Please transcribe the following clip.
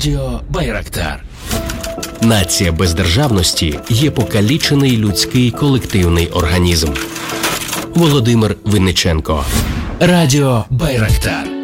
Радіо Байрактар. Нація без державності є покалічений людський колективний організм. Володимир Винниченко. Радіо Байрактар.